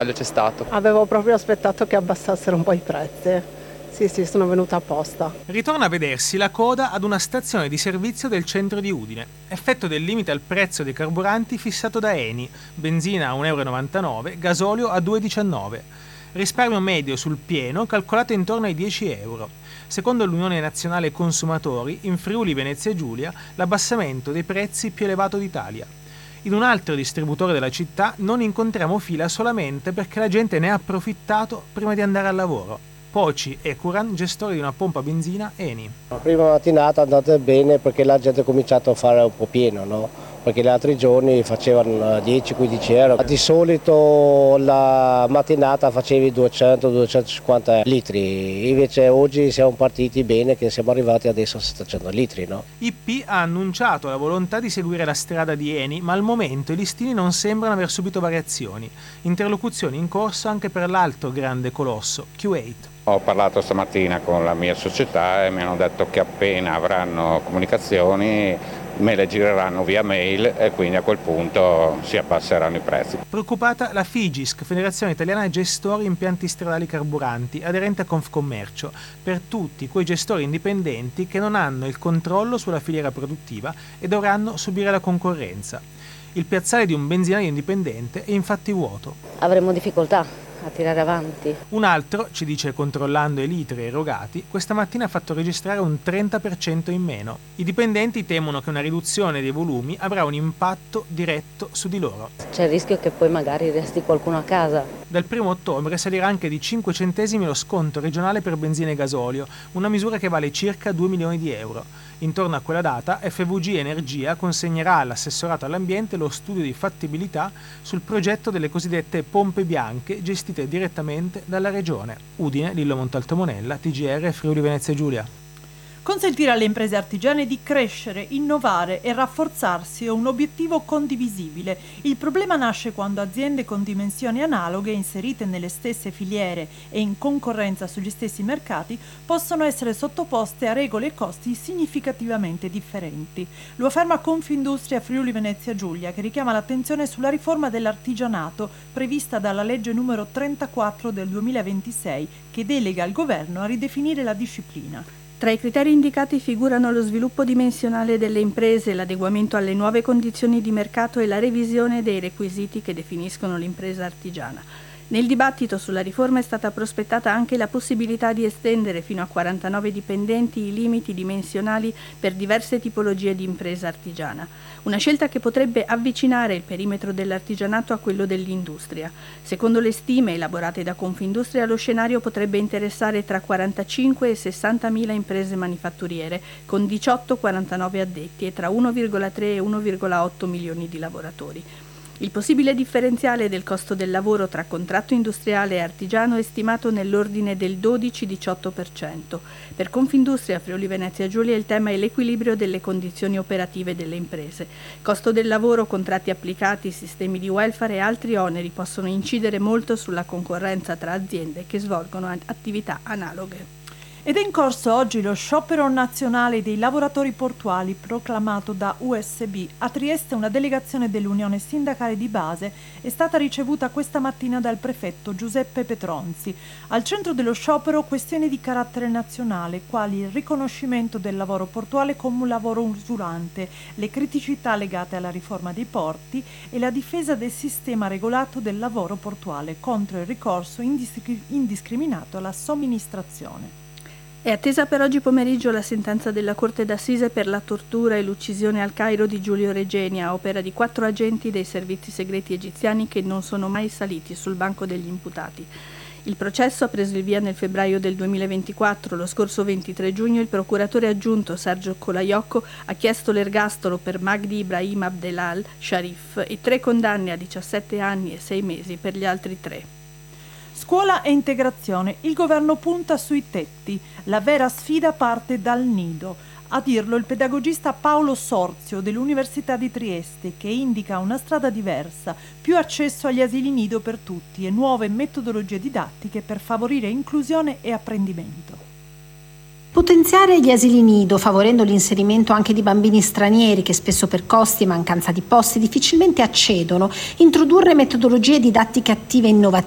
C'è stato. Avevo proprio aspettato che abbassassero un po' i prezzi. Sì, sono venuta apposta. Ritorna a vedersi la coda ad una stazione di servizio del centro di Udine. Effetto del limite al prezzo dei carburanti fissato da Eni, benzina a 1,99 €, gasolio a 2,19 €. Risparmio medio sul pieno calcolato intorno ai 10 €. Secondo l'Unione Nazionale Consumatori, in Friuli Venezia Giulia, l'abbassamento dei prezzi più elevato d'Italia. In un altro distributore della città non incontriamo fila solamente perché la gente ne ha approfittato prima di andare al lavoro. Poci e Curan, gestore di una pompa benzina Eni. La prima mattinata è andata bene perché la gente ha cominciato a fare un po' pieno, no? Perché gli altri giorni facevano 10-15 euro. Di solito la mattinata facevi 200-250 litri, invece oggi siamo partiti bene che siamo arrivati adesso a 700 litri. No? IP ha annunciato la volontà di seguire la strada di Eni, ma al momento i listini non sembrano aver subito variazioni. Interlocuzioni in corso anche per l'altro grande colosso, Q8. Ho parlato stamattina con la mia società e mi hanno detto che appena avranno comunicazioni me le gireranno via mail e quindi a quel punto si abbasseranno i prezzi. Preoccupata la FIGISC, Federazione Italiana Gestori Impianti Stradali Carburanti, aderente a Confcommercio, per tutti quei gestori indipendenti che non hanno il controllo sulla filiera produttiva e dovranno subire la concorrenza. Il piazzale di un benzinaio indipendente è infatti vuoto. Avremo difficoltà a tirare avanti. Un altro, ci dice controllando i litri erogati, questa mattina ha fatto registrare un 30% in meno. I dipendenti temono che una riduzione dei volumi avrà un impatto diretto su di loro. C'è il rischio che poi magari resti qualcuno a casa. Dal 1 ottobre salirà anche di 5 centesimi lo sconto regionale per benzina e gasolio, una misura che vale circa 2 milioni di euro. Intorno a quella data FVG Energia consegnerà all'assessorato all'ambiente lo studio di fattibilità sul progetto delle cosiddette pompe bianche gestite direttamente dalla regione. Udine, Lillo Montalto Monella, TGR Friuli Venezia Giulia. Consentire alle imprese artigiane di crescere, innovare e rafforzarsi è un obiettivo condivisibile. Il problema nasce quando aziende con dimensioni analoghe, inserite nelle stesse filiere e in concorrenza sugli stessi mercati, possono essere sottoposte a regole e costi significativamente differenti. Lo afferma Confindustria Friuli Venezia Giulia, che richiama l'attenzione sulla riforma dell'artigianato prevista dalla legge numero 34 del 2026, che delega il governo a ridefinire la disciplina. Tra i criteri indicati figurano lo sviluppo dimensionale delle imprese, l'adeguamento alle nuove condizioni di mercato e la revisione dei requisiti che definiscono l'impresa artigiana. Nel dibattito sulla riforma è stata prospettata anche la possibilità di estendere fino a 49 dipendenti i limiti dimensionali per diverse tipologie di impresa artigiana, una scelta che potrebbe avvicinare il perimetro dell'artigianato a quello dell'industria. Secondo le stime elaborate da Confindustria, lo scenario potrebbe interessare tra 45 e 60.000 imprese manifatturiere, con 18-49 addetti e tra 1,3 e 1,8 milioni di lavoratori. Il possibile differenziale del costo del lavoro tra contratto industriale e artigiano è stimato nell'ordine del 12-18%. Per Confindustria Friuli Venezia Giulia il tema è l'equilibrio delle condizioni operative delle imprese. Costo del lavoro, contratti applicati, sistemi di welfare e altri oneri possono incidere molto sulla concorrenza tra aziende che svolgono attività analoghe. Ed è in corso oggi lo sciopero nazionale dei lavoratori portuali proclamato da USB. A Trieste una delegazione dell'Unione Sindacale di Base è stata ricevuta questa mattina dal prefetto Giuseppe Petronzi. Al centro dello sciopero questioni di carattere nazionale, quali il riconoscimento del lavoro portuale come un lavoro usurante, le criticità legate alla riforma dei porti e la difesa del sistema regolato del lavoro portuale contro il ricorso indiscriminato alla somministrazione. È attesa per oggi pomeriggio la sentenza della Corte d'Assise per la tortura e l'uccisione al Cairo di Giulio Regeni a opera di 4 agenti dei servizi segreti egiziani che non sono mai saliti sul banco degli imputati. Il processo ha preso il via nel febbraio del 2024. Lo scorso 23 giugno il procuratore aggiunto Sergio Colaiocco ha chiesto l'ergastolo per Magdi Ibrahim Abdelal Sharif e 3 condanne a 17 anni e 6 mesi per gli altri 3. Scuola e integrazione. Il governo punta sui tetti. La vera sfida parte dal nido. A dirlo il pedagogista Paolo Sorzio dell'Università di Trieste, che indica una strada diversa, più accesso agli asili nido per tutti e nuove metodologie didattiche per favorire inclusione e apprendimento. Potenziare gli asili nido, favorendo l'inserimento anche di bambini stranieri che spesso per costi e mancanza di posti difficilmente accedono, introdurre metodologie didattiche attive e innovative,